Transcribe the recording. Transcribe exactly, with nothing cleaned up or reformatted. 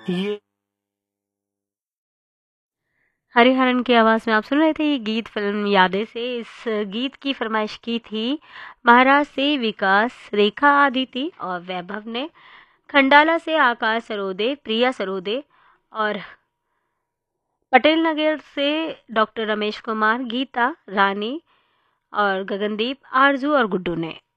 ये हरिहरन की आवाज़ में आप सुन रहे थे ये गीत फिल्म यादें से। इस गीत की फरमाइश की थी महाराज से विकास, रेखा आदिति और वैभव ने। खंडाला से आकाश सरोदे, प्रिया सरोदे और पटेल नगर से डॉक्टर रमेश कुमार, गीता, रानी और गगनदीप, आरजू और गुड्डू ने।